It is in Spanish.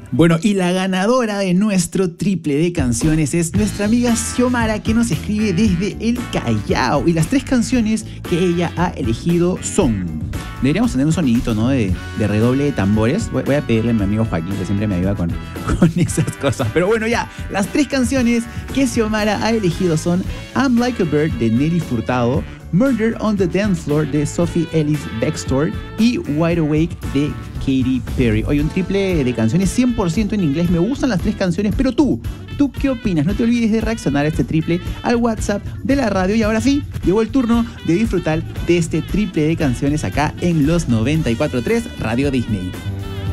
Bueno, y la ganadora de nuestro triple de canciones es nuestra amiga Xiomara, que nos escribe desde el Callao. Y las 3 canciones que ella ha elegido son... Deberíamos tener un sonidito, ¿no? De redoble de tambores. Voy a pedirle a mi amigo Joaquín, que siempre me ayuda con esas cosas. Pero bueno, ya, las 3 canciones que Xiomara ha elegido son I'm Like a Bird de Nelly Furtado, Murder on the Dance Floor de Sophie Ellis Bextor y Wide Awake de Katy Perry. Hoy un triple de canciones 100% en inglés. Me gustan las 3 canciones, pero ¿tú qué opinas? No te olvides de reaccionar a este triple al WhatsApp de la radio. Y ahora sí, llegó el turno de disfrutar de este triple de canciones acá en los 94.3 Radio Disney.